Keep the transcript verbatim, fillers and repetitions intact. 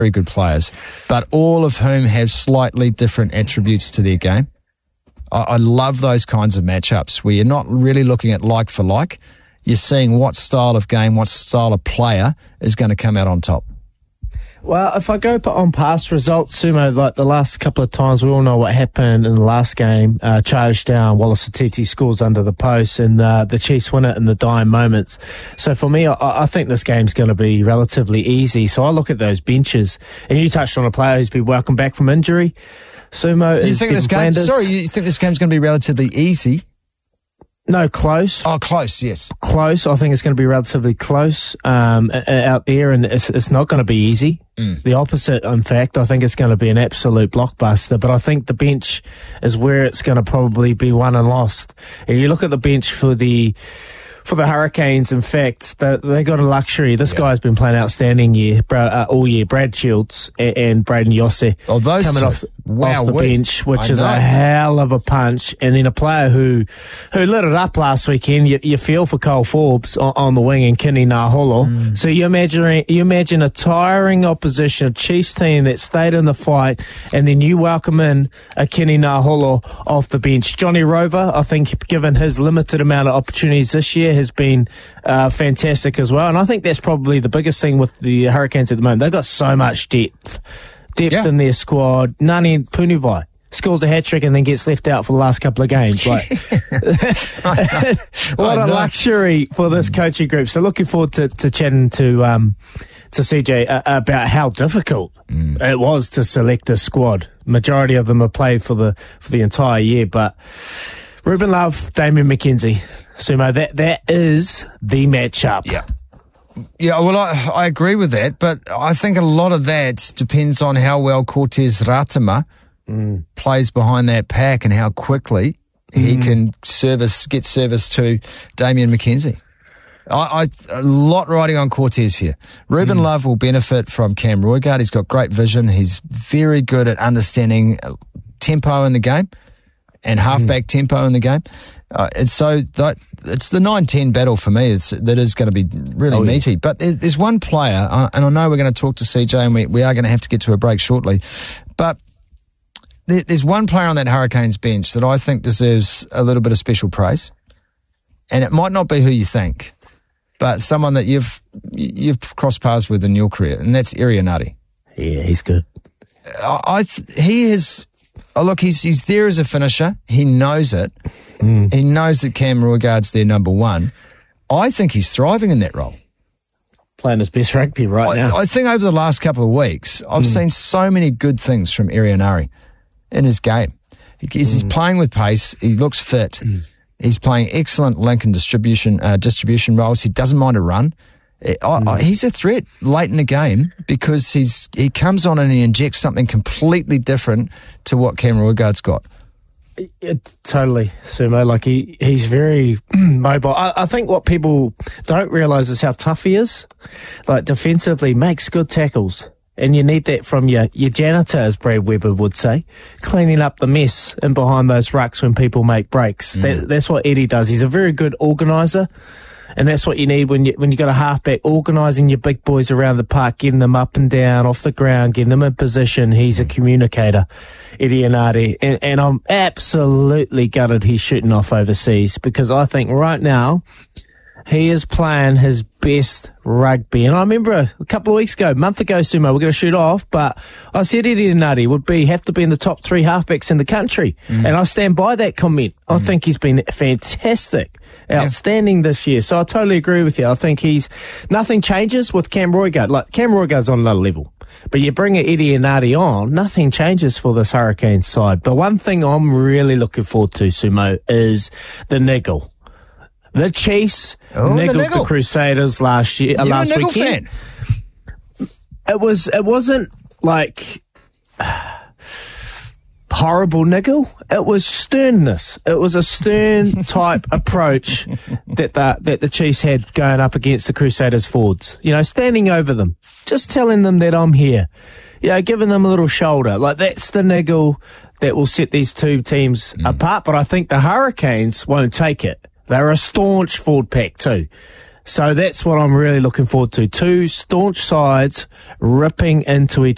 very good players, but all of whom have slightly different attributes to their game. I, I love those kinds of matchups where you're not really looking at like for like. You're seeing what style of game, what style of player is going to come out on top. Well, if I go on past results, Sumo, like the last couple of times, we all know what happened in the last game. Uh, charged down, Wallace Atiti scores under the post, and uh, the Chiefs win it in the dying moments. So for me, I, I think this game's going to be relatively easy. So I look at those benches, and you touched on a player who's been welcomed back from injury. Sumo, you is think this game? Flanders. Sorry, you think this game's going to be relatively easy? No, close. Oh, close, yes. Close. I think it's going to be relatively close um, out there, and it's, it's not going to be easy. Mm. The opposite, in fact. I think it's going to be an absolute blockbuster, but I think the bench is where it's going to probably be won and lost. If you look at the bench for the for the Hurricanes, in fact, they, they got a luxury. This yeah. guy's been playing outstanding year, uh, all year. Brad Shields and, and Braden Yosse oh, those coming two. off, wow, off the we, bench, which I is know. a hell of a punch. And then a player who who lit it up last weekend. You, you feel for Cole Forbes on, on the wing and Kini Naholo. Mm. So you imagine you imagine a tiring opposition, a Chiefs team that stayed in the fight, and then you welcome in a Kini Naholo off the bench. Johnny Rover, I think, given his limited amount of opportunities this year, has been uh, fantastic as well. And I think that's probably the biggest thing with the Hurricanes at the moment. They've got so much depth. Depth yeah. in their squad. Nani Punivai scores a hat-trick and then gets left out for the last couple of games. Like, what a luxury for this coaching group. So looking forward to, to chatting to um, to C J uh, about how difficult mm. it was to select a squad. Majority of them have played for the for the entire year, but Ruben Love, Damian McKenzie, Sumo, that that is the matchup. Yeah. Yeah, well, I, I agree with that, but I think a lot of that depends on how well Cortez Ratama mm. plays behind that pack and how quickly mm. he can service get service to Damian McKenzie. I, I, a lot riding on Cortez here. Ruben mm. Love will benefit from Cam Roigard. He's got great vision. He's very good at understanding tempo in the game and halfback mm. tempo in the game. Uh, and so that, it's the nine ten battle for me. It's, that is going to be really oh, meaty. Yeah. But there's, there's one player, uh, and I know we're going to talk to C J, and we, we are going to have to get to a break shortly. But there, there's one player on that Hurricanes bench that I think deserves a little bit of special praise. And it might not be who you think, but someone that you've you've crossed paths with in your career, and that's Irianati. Yeah, he's good. I, I th- he is. Oh, look, he's he's there as a finisher. He knows it. Mm. He knows that Cam Roigard's their number one. I think he's thriving in that role. Playing his best rugby right I, now. I think over the last couple of weeks, I've mm. seen so many good things from Irianari in his game. He, he's, mm. he's playing with pace. He looks fit. Mm. He's playing excellent link and distribution uh, distribution roles. He doesn't mind a run. I, mm. I, he's a threat late in the game because he's he comes on and he injects something completely different to what Cam Roigard's got. It, totally, Sumo. Like he, he's very mobile. I, I think what people don't realise is how tough he is. Like defensively, makes good tackles, and you need that from your your janitor, as Brad Weber would say, cleaning up the mess in behind those rucks when people make breaks. Mm. That, that's what Eddie does. He's a very good organiser. And that's what you need when you when you got a halfback, organising your big boys around the park, getting them up and down, off the ground, getting them in position. He's a communicator, Irianati. And, and I'm absolutely gutted he's shooting off overseas because I think right now he is playing his best rugby. And I remember a, a couple of weeks ago, a month ago, Sumo, we're going to shoot off, but I said Irianati would be have to be in the top three halfbacks in the country. Mm. And I stand by that comment. Mm. I think he's been fantastic, outstanding yeah. this year. So I totally agree with you. I think he's nothing changes with Cam Roigard. Like Cam Roigard's on another level. But you bring Irianati on, nothing changes for this Hurricanes side. But one thing I'm really looking forward to, Sumo, is the niggle. The Chiefs oh, niggled the, the Crusaders last year, uh, last weekend. Fan. It was, it wasn't like horrible niggle. It was sternness. It was a stern type approach that the that the Chiefs had going up against the Crusaders forwards. You know, standing over them, just telling them that I'm here. You know, giving them a little shoulder. Like that's the niggle that will set these two teams mm. apart. But I think the Hurricanes won't take it. They're a staunch forward pack too. So that's what I'm really looking forward to. Two staunch sides ripping into each